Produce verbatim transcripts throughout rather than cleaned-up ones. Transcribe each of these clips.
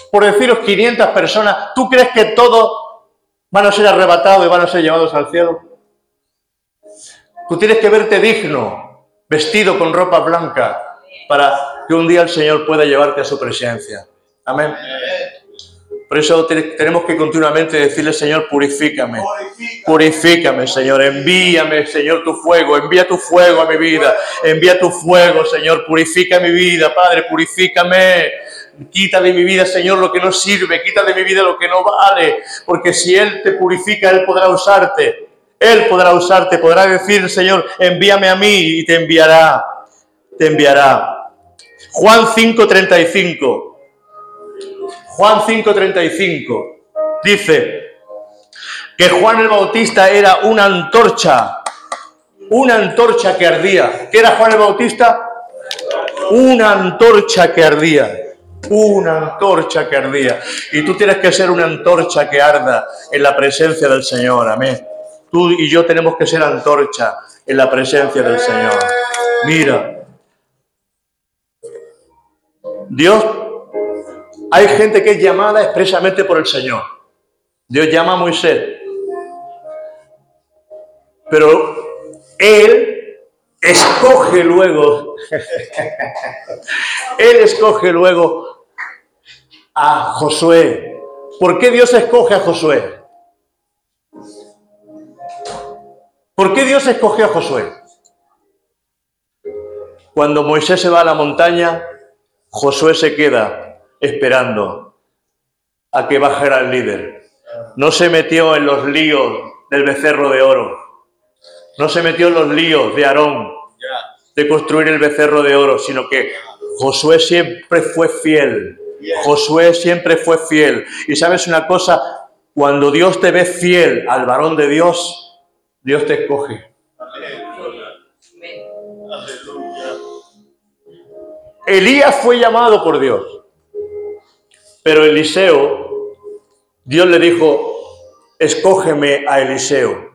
por deciros quinientas personas, ¿tú crees que todos van a ser arrebatados y van a ser llevados al cielo? Tú tienes que verte digno, vestido con ropa blanca, para que un día el Señor pueda llevarte a su presencia. Amén. Por eso tenemos que continuamente decirle, Señor, purifícame. Purifícame, Señor. Envíame, Señor, tu fuego. Envía tu fuego a mi vida. Envía tu fuego, Señor. Purifica mi vida, Padre. Purifícame. Quita de mi vida, Señor, lo que no sirve. Quita de mi vida lo que no vale. Porque si Él te purifica, Él podrá usarte. Él podrá usarte. Podrá decir, Señor, envíame a mí y te enviará. Te enviará. Juan cinco treinta y cinco. Juan cinco treinta y cinco dice que Juan el Bautista era una antorcha, una antorcha que ardía. ¿Qué era Juan el Bautista? Una antorcha que ardía, una antorcha que ardía. Y tú tienes que ser una antorcha que arda en la presencia del Señor, amén. Tú y yo tenemos que ser antorcha en la presencia del Señor. Mira, Dios... Hay gente que es llamada expresamente por el Señor. Dios llama a Moisés. Pero Él escoge luego, Él escoge luego a Josué. ¿Por qué Dios escoge a Josué? ¿Por qué Dios escoge a Josué? Cuando Moisés se va a la montaña, Josué se queda esperando a que bajara el líder. No se metió en los líos del becerro de oro. No se metió en los líos de Aarón de construir el becerro de oro, sino que Josué siempre fue fiel. Josué siempre fue fiel. Y sabes una cosa, cuando Dios te ve fiel al varón de Dios, Dios te escoge. Elías fue llamado por Dios. Pero Eliseo, Dios le dijo, escógeme a Eliseo.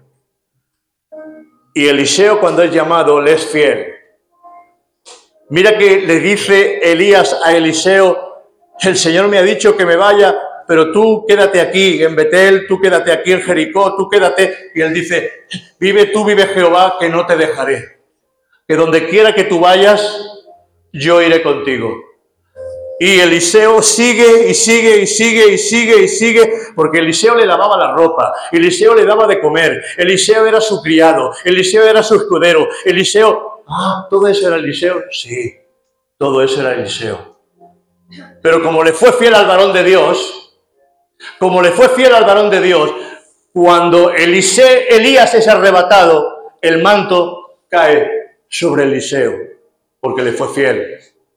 Y Eliseo, cuando es llamado, le es fiel. Mira que le dice Elías a Eliseo, el Señor me ha dicho que me vaya, pero tú quédate aquí en Betel, tú quédate aquí en Jericó, tú quédate. Y él dice, vive tú, vive Jehová, que no te dejaré. Que donde quiera que tú vayas, yo iré contigo. Y Eliseo sigue y sigue y sigue y sigue y sigue, porque Eliseo le lavaba la ropa, Eliseo le daba de comer, Eliseo era su criado, Eliseo era su escudero, Eliseo... Ah, ¿todo eso era Eliseo? Sí, todo eso era Eliseo. Pero como le fue fiel al varón de Dios, como le fue fiel al varón de Dios, cuando Eliseo, Elías es arrebatado, el manto cae sobre Eliseo, porque le fue fiel.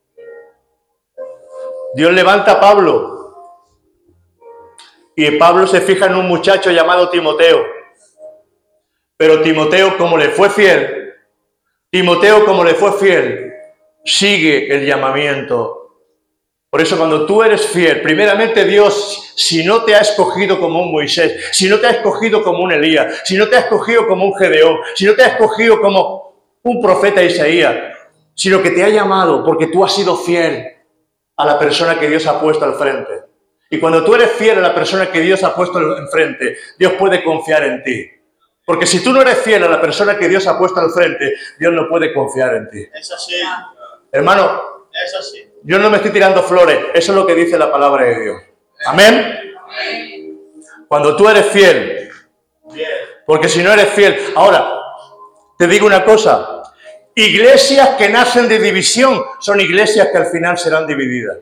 Dios levanta a Pablo y Pablo se fija en un muchacho llamado Timoteo. Pero Timoteo, como le fue fiel, Timoteo, como le fue fiel, sigue el llamamiento. Por eso cuando tú eres fiel, primeramente Dios, si no te ha escogido como un Moisés, si no te ha escogido como un Elías, si no te ha escogido como un Gedeón, si no te ha escogido como un profeta Isaías, sino que te ha llamado porque tú has sido fiel a la persona que Dios ha puesto al frente. Y cuando tú eres fiel a la persona que Dios ha puesto al frente, Dios puede confiar en ti. Porque si tú no eres fiel a la persona que Dios ha puesto al frente, Dios no puede confiar en ti. Es así. Hermano, es así. Yo no me estoy tirando flores, eso es lo que dice la palabra de Dios. Amén. Cuando tú eres fiel, porque si no eres fiel, ahora, te digo una cosa, iglesias que nacen de división son iglesias que al final serán divididas.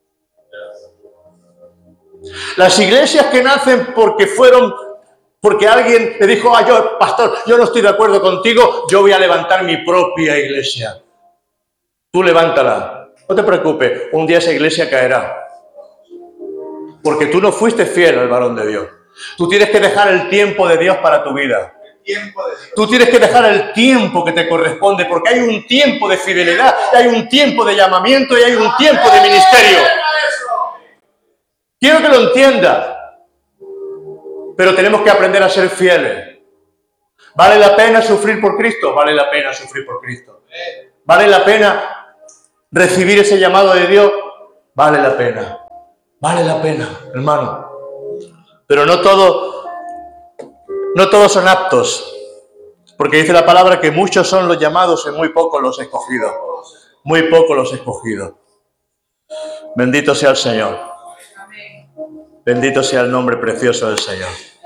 Las iglesias que nacen porque fueron, porque alguien le dijo, ah, yo, pastor, yo no estoy de acuerdo contigo, yo voy a levantar mi propia iglesia. Tú levántala, no te preocupes, un día esa iglesia caerá. Porque tú no fuiste fiel al varón de Dios. Tú tienes que dejar el tiempo de Dios para tu vida. Tú tienes que dejar el tiempo que te corresponde, porque hay un tiempo de fidelidad, hay un tiempo de llamamiento y hay un tiempo de ministerio. Quiero que lo entiendas, pero tenemos que aprender a ser fieles. ¿Vale la pena sufrir por Cristo? Vale la pena sufrir por Cristo. ¿Vale la pena recibir ese llamado de Dios? Vale la pena. Vale la pena, hermano. Pero no todo, no todos son aptos. Porque dice la palabra que muchos son los llamados y muy pocos los escogidos. Muy pocos los escogidos. Bendito sea el Señor. Bendito sea el nombre precioso del Señor.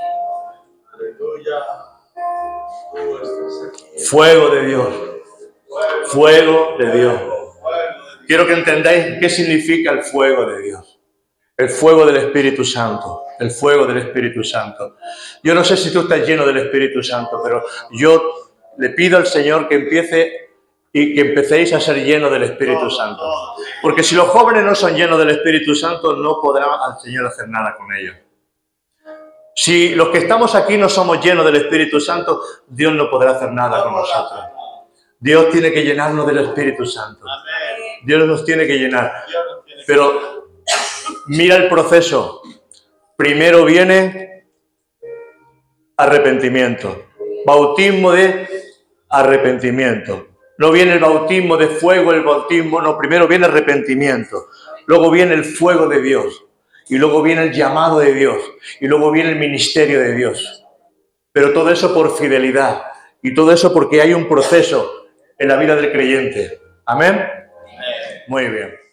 Fuego de Dios. Fuego de Dios. Quiero que entendáis qué significa el fuego de Dios. El fuego del Espíritu Santo. El fuego del Espíritu Santo. Yo no sé si tú estás lleno del Espíritu Santo, pero yo le pido al Señor que empiece y que empecéis a ser llenos del Espíritu Santo. Porque si los jóvenes no son llenos del Espíritu Santo, no podrá al Señor hacer nada con ellos. Si los que estamos aquí no somos llenos del Espíritu Santo, Dios no podrá hacer nada con nosotros. Dios tiene que llenarnos del Espíritu Santo. Dios nos tiene que llenar. Pero mira el proceso. Primero viene arrepentimiento. Bautismo de arrepentimiento. No viene el bautismo de fuego, el bautismo, no, primero viene arrepentimiento. Luego viene el fuego de Dios. Y luego viene el llamado de Dios. Y luego viene el ministerio de Dios. Pero todo eso por fidelidad. Y todo eso porque hay un proceso en la vida del creyente. ¿Amén? Muy bien.